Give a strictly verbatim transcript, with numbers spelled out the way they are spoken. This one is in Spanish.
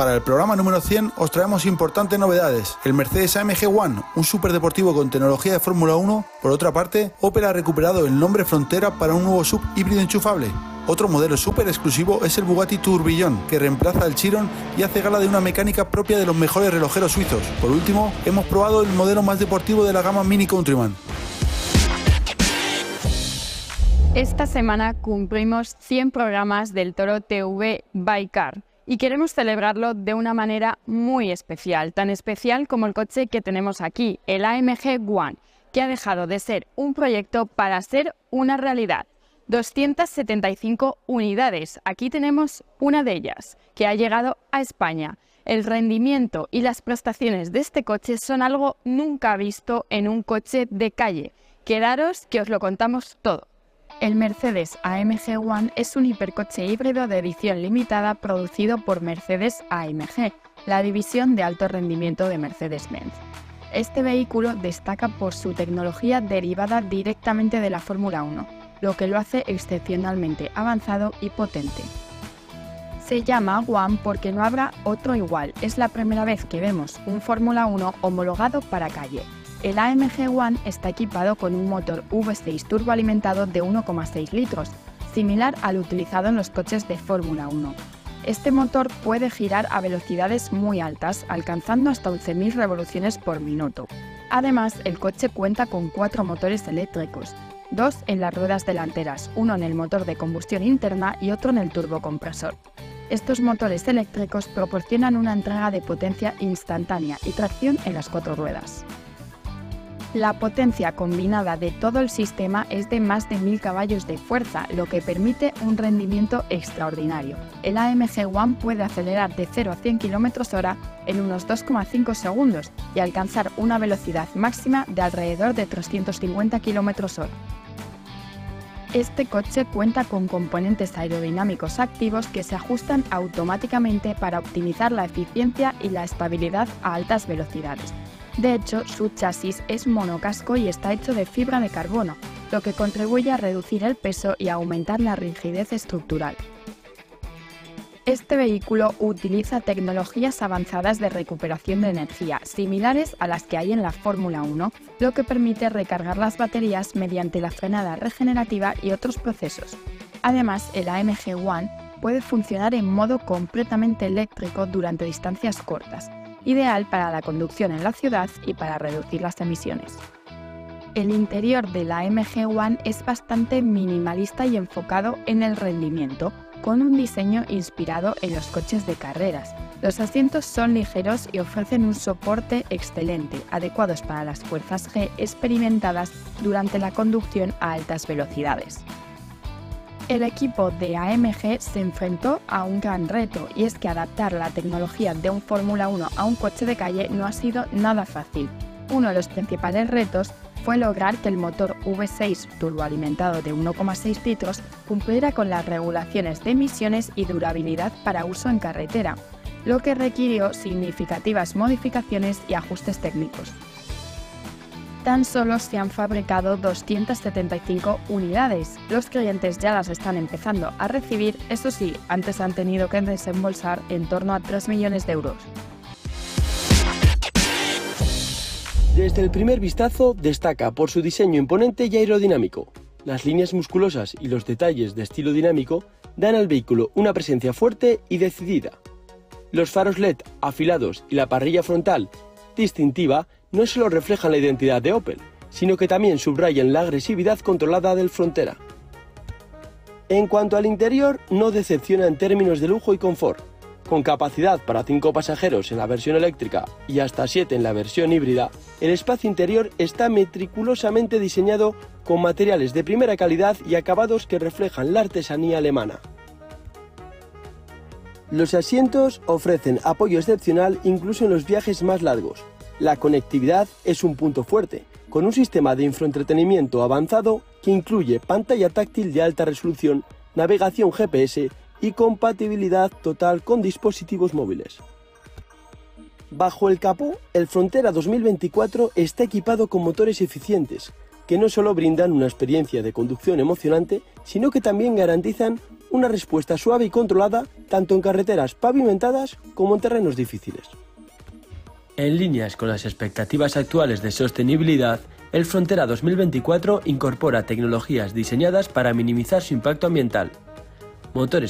Para el programa número cien os traemos importantes novedades. El Mercedes A M G One, un superdeportivo con tecnología de Fórmula uno. Por otra parte, Opel ha recuperado el nombre Frontera para un nuevo sub híbrido enchufable. Otro modelo súper exclusivo es el Bugatti Tourbillon, que reemplaza al Chiron y hace gala de una mecánica propia de los mejores relojeros suizos. Por último, hemos probado el modelo más deportivo de la gama Mini Countryman. Esta semana cumplimos cien programas del Toro T V by Car y queremos celebrarlo de una manera muy especial, tan especial como el coche que tenemos aquí, el A M G One, que ha dejado de ser un proyecto para ser una realidad. doscientas setenta y cinco unidades, aquí tenemos una de ellas, que ha llegado a España. El rendimiento y las prestaciones de este coche son algo nunca visto en un coche de calle. Quedaros que os lo contamos todo. El Mercedes A M G One es un hipercoche híbrido de edición limitada producido por Mercedes A M G, la división de alto rendimiento de Mercedes-Benz. Este vehículo destaca por su tecnología derivada directamente de la Fórmula uno, lo que lo hace excepcionalmente avanzado y potente. Se llama One porque no habrá otro igual, es la primera vez que vemos un Fórmula uno homologado para calle. El A M G One está equipado con un motor V seis turboalimentado de uno coma seis litros, similar al utilizado en los coches de Fórmula uno. Este motor puede girar a velocidades muy altas, alcanzando hasta once mil revoluciones por minuto. Además, el coche cuenta con cuatro motores eléctricos, dos en las ruedas delanteras, uno en el motor de combustión interna y otro en el turbocompresor. Estos motores eléctricos proporcionan una entrega de potencia instantánea y tracción en las cuatro ruedas. La potencia combinada de todo el sistema es de más de mil caballos de fuerza, lo que permite un rendimiento extraordinario. El A M G One puede acelerar de cero a cien kilómetros hora en unos dos coma cinco segundos y alcanzar una velocidad máxima de alrededor de trescientos cincuenta kilómetros hora. Este coche cuenta con componentes aerodinámicos activos que se ajustan automáticamente para optimizar la eficiencia y la estabilidad a altas velocidades. De hecho, su chasis es monocasco y está hecho de fibra de carbono, lo que contribuye a reducir el peso y a aumentar la rigidez estructural. Este vehículo utiliza tecnologías avanzadas de recuperación de energía, similares a las que hay en la Fórmula uno, lo que permite recargar las baterías mediante la frenada regenerativa y otros procesos. Además, el A M G One puede funcionar en modo completamente eléctrico durante distancias cortas, ideal para la conducción en la ciudad y para reducir las emisiones. El interior del A M G One es bastante minimalista y enfocado en el rendimiento, con un diseño inspirado en los coches de carreras. Los asientos son ligeros y ofrecen un soporte excelente, adecuados para las fuerzas G experimentadas durante la conducción a altas velocidades. El equipo de A M G se enfrentó a un gran reto, y es que adaptar la tecnología de un Fórmula uno a un coche de calle no ha sido nada fácil. Uno de los principales retos fue lograr que el motor V seis turboalimentado de uno coma seis litros cumpliera con las regulaciones de emisiones y durabilidad para uso en carretera, lo que requirió significativas modificaciones y ajustes técnicos. Tan solo se han fabricado doscientas setenta y cinco unidades. Los clientes ya las están empezando a recibir, eso sí, antes han tenido que desembolsar en torno a tres millones de euros. Desde el primer vistazo destaca por su diseño imponente y aerodinámico. Las líneas musculosas y los detalles de estilo dinámico dan al vehículo una presencia fuerte y decidida. Los faros L E D afilados y la parrilla frontal distintiva no solo reflejan la identidad de Opel, sino que también subrayan la agresividad controlada del Frontera. En cuanto al interior, no decepciona en términos de lujo y confort. Con capacidad para cinco pasajeros en la versión eléctrica y hasta siete en la versión híbrida, el espacio interior está meticulosamente diseñado con materiales de primera calidad y acabados que reflejan la artesanía alemana. Los asientos ofrecen apoyo excepcional incluso en los viajes más largos. La conectividad es un punto fuerte, con un sistema de infoentretenimiento avanzado que incluye pantalla táctil de alta resolución, navegación G P S y compatibilidad total con dispositivos móviles. Bajo el capó, el Frontera dos mil veinticuatro está equipado con motores eficientes, que no solo brindan una experiencia de conducción emocionante, sino que también garantizan una respuesta suave y controlada tanto en carreteras pavimentadas como en terrenos difíciles. En líneas con las expectativas actuales de sostenibilidad, el Frontera dos mil veinticuatro incorpora tecnologías diseñadas para minimizar su impacto ambiental. Motores